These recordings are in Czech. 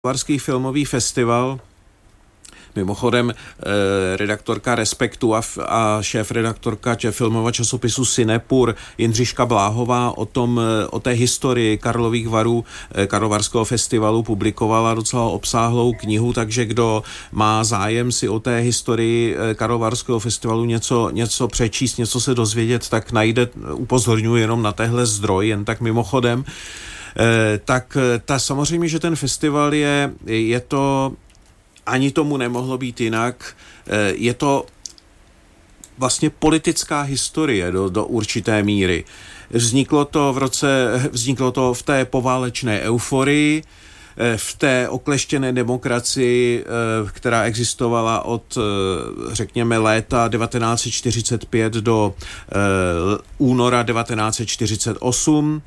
Karlovarský filmový festival. Mimochodem redaktorka Respektu a šéfredaktorka filmového časopisu Cinepur Jindřiška Bláhová o té historii Karlových Varů, Karlovarského festivalu publikovala docela obsáhlou knihu, takže kdo má zájem si o té historii Karlovarského festivalu něco přečíst, něco se dozvědět, tak najde, upozorňuji jenom na téhle zdroj, jen tak mimochodem. Tak samozřejmě, že ten festival je to, ani tomu nemohlo být jinak, je to vlastně politická historie do určité míry. Vzniklo to v té poválečné euforii, v té okleštěné demokracii, která existovala od, řekněme, léta 1945 do února 1948.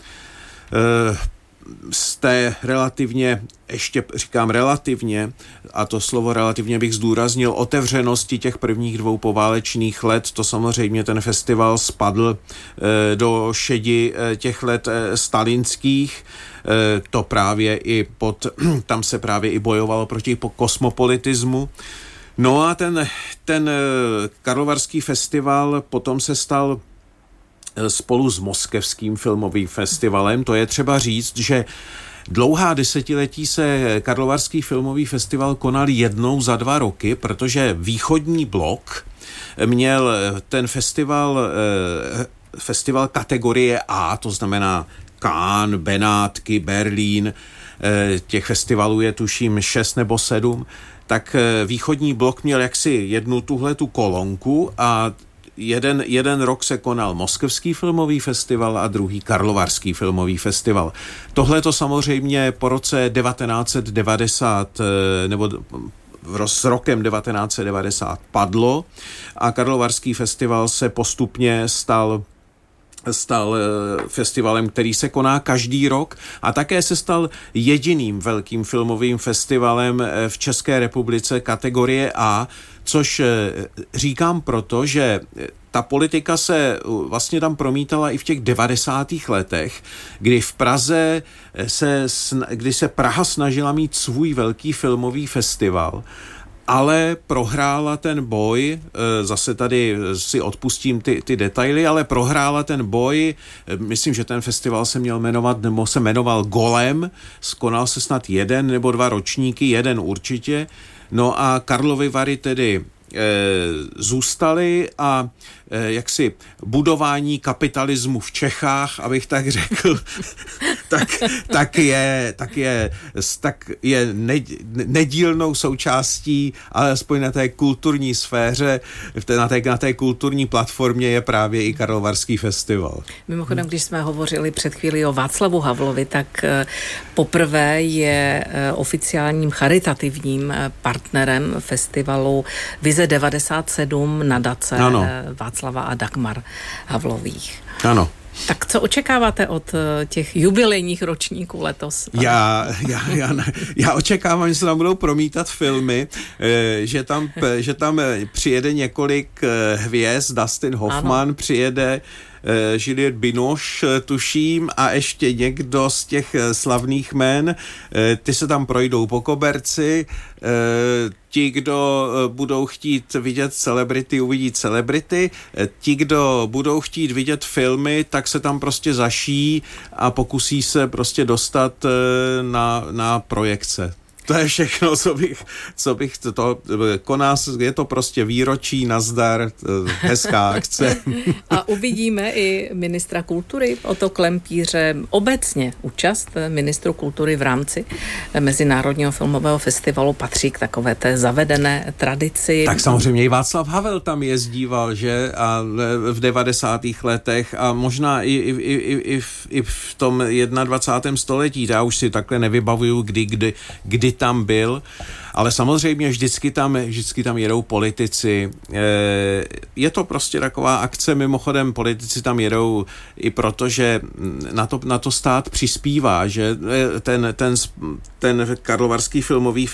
Z té relativně, ještě říkám relativně, a to slovo relativně bych zdůraznil, otevřenosti těch prvních 2 poválečných let, to samozřejmě ten festival spadl do šedi těch let stalinských, to právě tam se právě i bojovalo proti kosmopolitismu. No a ten Karlovarský festival potom se stal spolu s Moskevským filmovým festivalem. To je třeba říct, že dlouhá desetiletí se Karlovarský filmový festival konal jednou za 2 roky, protože východní blok měl ten festival kategorie A, to znamená Cannes, Benátky, Berlín, těch festivalů je tuším 6 nebo 7, tak východní blok měl jaksi jednu tuhletu kolonku a jeden rok se konal Moskevský filmový festival a druhý Karlovarský filmový festival. Tohle to samozřejmě po roce 1990 nebo s rokem 1990 padlo a Karlovarský festival se postupně stal festivalem, který se koná každý rok a také se stal jediným velkým filmovým festivalem v České republice kategorie A, což říkám proto, že ta politika se vlastně tam promítala i v těch 90. letech, kdy v Praze kdy se Praha snažila mít svůj velký filmový festival, ale prohrála ten boj, zase tady si odpustím ty detaily, ale prohrála ten boj, myslím, že ten festival se měl jmenovat, nebo se jmenoval Golem, skonal se snad 1 nebo 2 ročníky, 1 určitě, no a Karlovy Vary tedy zůstaly a jaksi budování kapitalismu v Čechách, abych tak řekl, tak je nedílnou součástí, alespoň na té kulturní sféře, na té kulturní platformě je právě i Karlovarský festival. Mimochodem, když jsme hovořili před chvílí o Václavu Havlovi, tak poprvé je oficiálním charitativním partnerem festivalu Vize 97 nadace Václava a Dagmar Havlových. Ano. Tak co očekáváte od těch jubilejních ročníků letos? Já očekávám, že se tam budou promítat filmy, že tam přijede několik hvězd, Dustin Hoffman, přijede Juliette Binoche, tuším, a ještě někdo z těch slavných jmen. Ty se tam projdou po koberci. Ti, kdo budou chtít vidět celebrity, uvidí celebrity. Ti, kdo budou chtít vidět filmy, tak se tam prostě zaší a pokusí se prostě dostat na projekce. To je všechno, co bych to koná, je to prostě výročí, nazdar, hezká akce. A uvidíme i ministra kultury Otto Klempíře, obecně účast ministru kultury v rámci Mezinárodního filmového festivalu patří k takové té zavedené tradici. Tak samozřejmě i Václav Havel tam jezdíval, že? A v 90. letech a možná i v tom 21. století. Já už si takhle nevybavuju, kdy tam byl, ale samozřejmě vždycky tam jedou politici. Je to prostě taková akce, mimochodem politici tam jedou i proto, že na to stát přispívá, že ten Karlovarský filmový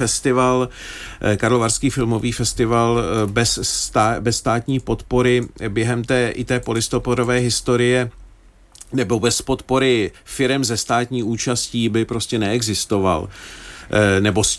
festival bez státní podpory během té polistopadové historie nebo bez podpory firem ze státní účastí by prostě neexistoval. nebo s